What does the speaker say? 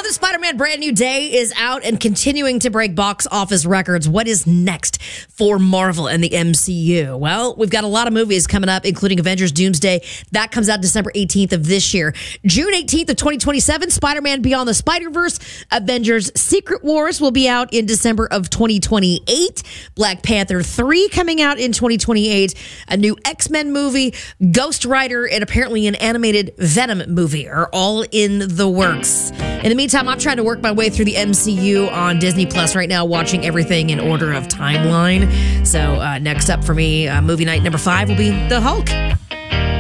the Spider-Man Brand New Day is out and continuing to break box office records. What is next for Marvel and the MCU? Well, we've got a lot of movies coming up, including Avengers Doomsday. That comes out December 18th of this year. June 18th of 2027, Spider-Man Beyond the Spider-Verse. Avengers Secret Wars will be out in December of 2028. Black Panther 3 coming out in 2028. A new X-Men movie, Ghost Rider, and apparently an animated Venom movie are all in the works. In the meantime, I'm trying to work my way through the MCU on Disney Plus right now, watching everything in order of timeline. So next up for me, movie night number 5 will be The Hulk.